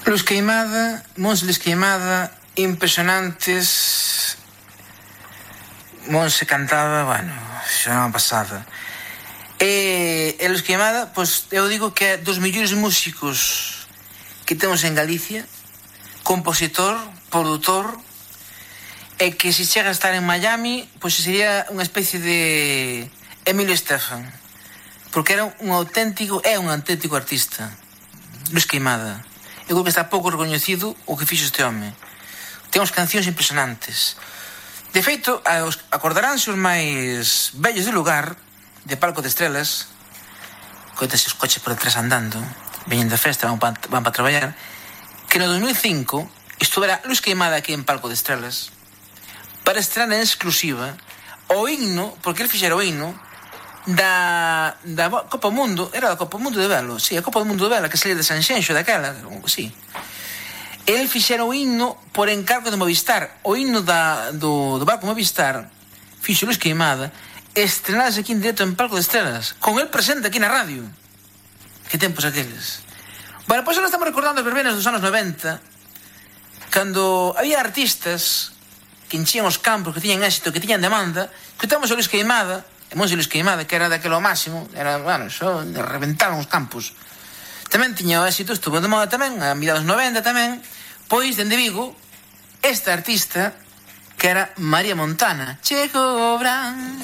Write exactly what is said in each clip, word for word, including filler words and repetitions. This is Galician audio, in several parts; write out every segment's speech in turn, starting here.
Luz Queimada, Monse Luz Queimada, impresionantes. Monse cantaba, bueno, xa era unha pasada. E, e Luz Queimada, pois eu digo que é dos mellores músicos que temos en Galicia, compositor, produtor, e que se chega a estar en Miami, pois sería unha especie de Emilio Estefan, porque era un auténtico, é un auténtico artista. Luz Queimada. Eu creo que está pouco recoñecido o que fixo este home. Ten unhas cancións impresionantes. De feito, acordaránse os máis vellos do lugar, de Palco de Estrelas, coitas os coches por detrás andando, veñen da festa, van para, van para traballar, que no dos mil cinco estuvera Luz Queimada aquí en Palco de Estrelas para estrenar en exclusiva o himno, porque ele fixera o himno da, da Copa Mundo, era da Copa Mundo de Velo, sí, a Copa do Mundo de Vela, que salía de Sanxenxo, daquela, sí. El fixera o himno por encargo de Movistar, o himno da, do, do barco Movistar, fixo Luz Queimada, estrenarse aquí en directo en Palco de Estrelas, con el presente aquí na radio. Que tempos aqueles. Bueno, pois pues ahora estamos recordando as verbenas dos anos noventa, cando había artistas que enchían os campos, que tiñan éxito, que tiñan demanda, que temos a Luz Queimada, e Monse Luz Queimada, que era daquelo máximo, era, bueno, xo, reventaban os campos. Tamén tiña o éxito, estuvo de moda tamén, a mitad dos noventa tamén, pois, dende Vigo, esta artista, que era María Montana. Che cobran.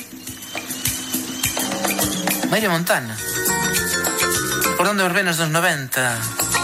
María Montana. Recordando as verbenas dos noventa.